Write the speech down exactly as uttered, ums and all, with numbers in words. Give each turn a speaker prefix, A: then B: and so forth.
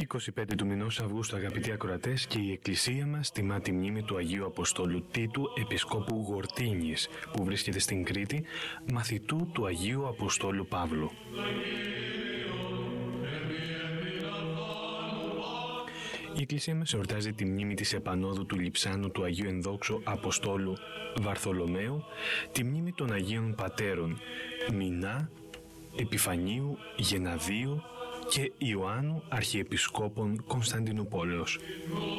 A: είκοσι πέντε του μηνός Αυγούστου, αγαπητοί ακροατές, και η Εκκλησία μας τιμά τη μνήμη του Αγίου Αποστόλου Τίτου, Επισκόπου Γορτίνης, που βρίσκεται στην Κρήτη, μαθητού του Αγίου Αποστόλου Παύλου. Η Εκκλησία μας εορτάζει τη μνήμη της επανόδου του Λειψάνου του Αγίου Ενδόξου Αποστόλου Βαρθολομαίου, τη μνήμη των Αγίων Πατέρων Μινά, Επιφανίου, Γεναδίου και Ιωάννου Αρχιεπισκόπων Κωνσταντινουπόλεως.